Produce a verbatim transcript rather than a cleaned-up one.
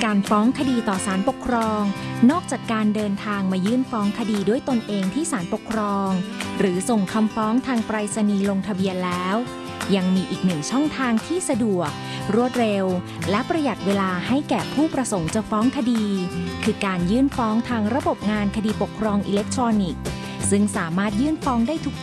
การฟ้องคดีต่อศาลปกครองนอกจากการเดินทางมายื่นฟ้องคดีด้วยตนเองที่ศาลปกครองหรือส่งคำฟ้องทางไปรษณีย์ลงทะเบียนแล้วยังมีอีกหนึ่งช่องทางที่สะดวกรวดเร็วและประหยัดเวลาให้แก่ผู้ประสงค์จะฟ้องคดีคือการยื่นฟ้องทางระบบงานคดีปกครองอิเล็กทรอนิกส์ซึ่งสามารถยื่นฟ้องได้ทุก